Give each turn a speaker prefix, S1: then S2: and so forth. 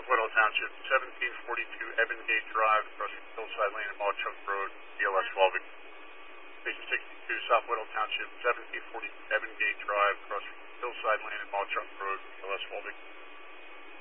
S1: South Whittle Township, 1742 Evan Gate Drive, across from Hillside Lane and Mauchunk Road, BLS Walvick. Station 62, South Whittle Township, 1742 Evan Gate Drive, across from Hillside Lane and Mauchunk Road, BLS Walvick.